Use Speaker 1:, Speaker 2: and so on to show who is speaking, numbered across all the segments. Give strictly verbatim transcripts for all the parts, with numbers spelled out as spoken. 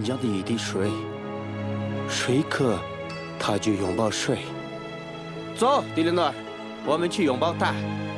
Speaker 1: 江的一滴水，水渴，他就拥抱水。走，迪丽诺，我们去拥抱大。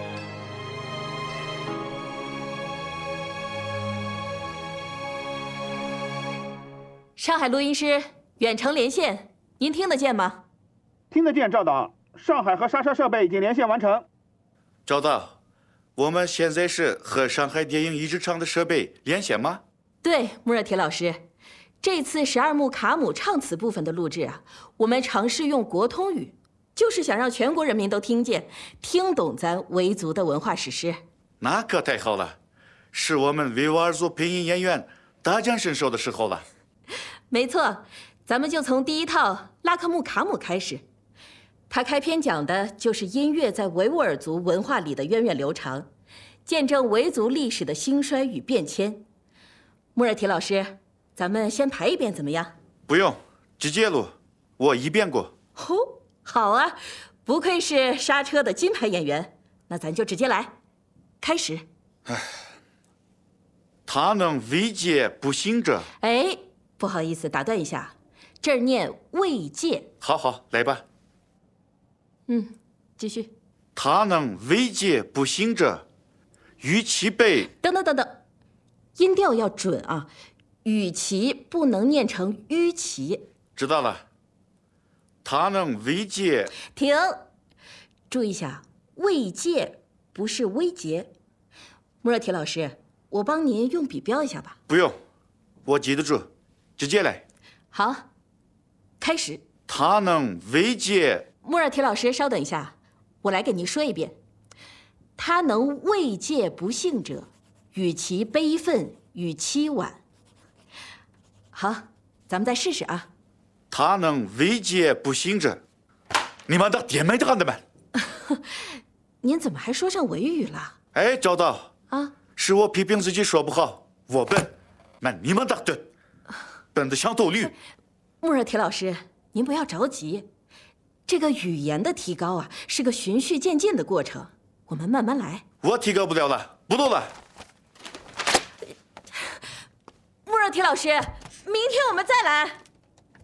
Speaker 2: 上海录音师远程连线，您听得见吗？
Speaker 3: 听得见，赵导。上海和莎莎设备已经连线完成。
Speaker 4: 赵导，我们现在是和上海电影译制厂的设备连线吗？
Speaker 2: 对，穆热铁老师，这次十二幕卡姆唱词部分的录制啊，我们尝试用国通语，就是想让全国人民都听见、听懂咱维族的文化史诗。
Speaker 4: 那可太好了，是我们维吾尔族配音演员大展身手的时候了。
Speaker 2: 没错，咱们就从第一套拉克穆卡姆开始。它开篇讲的就是音乐在维吾尔族文化里的源远流长，见证维族历史的兴衰与变迁。穆热提老师，咱们先排一遍怎么样？
Speaker 4: 不用，直接录，我一遍过。
Speaker 2: 哦，好啊，不愧是刹车的金牌演员，那咱就直接来，开始。
Speaker 4: 唉，他能慰藉不幸者。
Speaker 2: 哎，不好意思，打断一下，这儿念慰藉。
Speaker 4: 好好，来吧。
Speaker 2: 嗯，继续。
Speaker 4: 他能慰藉不幸者，与其被……
Speaker 2: 等等等等，音调要准啊，与其不能念成与其。
Speaker 4: 知道了。他能慰藉……
Speaker 2: 停，注意一下，慰藉不是威胁。穆热提老师，我帮您用笔标一下吧。
Speaker 4: 不用，我记得住，直接来。
Speaker 2: 好，开始。
Speaker 4: 他能慰藉……
Speaker 2: 穆热提老师，稍等一下，我来给您说一遍。他能慰藉不幸者，与其悲愤与凄婉。好，咱们再试试啊。
Speaker 4: 他能慰藉不幸者，你们的电没得干的们。
Speaker 2: 您怎么还说上维语了？
Speaker 4: 哎，赵导
Speaker 2: 啊，
Speaker 4: 是我批评自己说不好，我笨，们你们的对，笨得像头驴。
Speaker 2: 穆热提老师，您不要着急。这个语言的提高啊，是个循序渐进的过程，我们慢慢来。
Speaker 4: 我提高不了了，不录了。
Speaker 2: 穆热提老师，明天我们再来。